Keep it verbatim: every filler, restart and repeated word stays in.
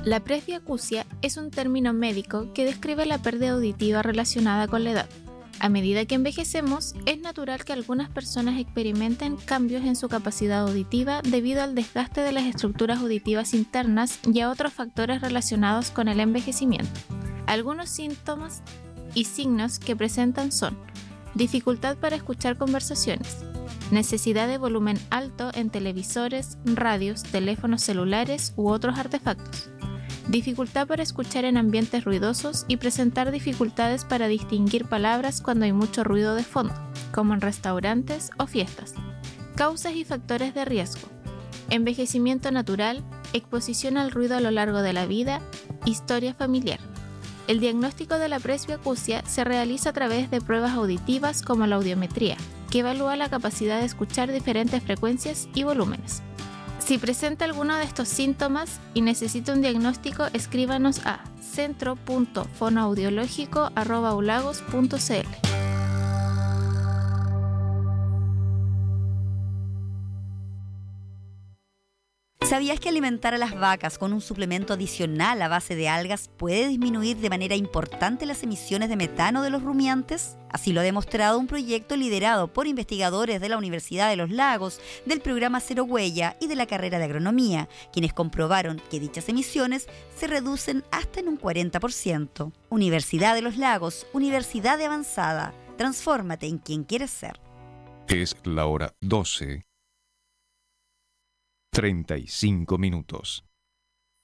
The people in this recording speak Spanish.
La presbiacusia es un término médico que describe la pérdida auditiva relacionada con la edad. A medida que envejecemos, es natural que algunas personas experimenten cambios en su capacidad auditiva debido al desgaste de las estructuras auditivas internas y a otros factores relacionados con el envejecimiento. Algunos síntomas y signos que presentan son dificultad para escuchar conversaciones, necesidad de volumen alto en televisores, radios, teléfonos celulares u otros artefactos, dificultad para escuchar en ambientes ruidosos y presentar dificultades para distinguir palabras cuando hay mucho ruido de fondo, como en restaurantes o fiestas. Causas y factores de riesgo: envejecimiento natural, exposición al ruido a lo largo de la vida, historia familiar. El diagnóstico de la presbiacusia se realiza a través de pruebas auditivas como la audiometría, que evalúa la capacidad de escuchar diferentes frecuencias y volúmenes. Si presenta alguno de estos síntomas y necesita un diagnóstico, escríbanos a centro punto fonoaudiológico arroba ulagos punto c l. ¿Sabías que alimentar a las vacas con un suplemento adicional a base de algas puede disminuir de manera importante las emisiones de metano de los rumiantes? Así lo ha demostrado un proyecto liderado por investigadores de la Universidad de los Lagos, del programa Cero Huella y de la carrera de agronomía, quienes comprobaron que dichas emisiones se reducen hasta en un cuarenta por ciento. Universidad de los Lagos, universidad de avanzada. Transfórmate en quien quieres ser. Es la hora doce. treinta y cinco minutos.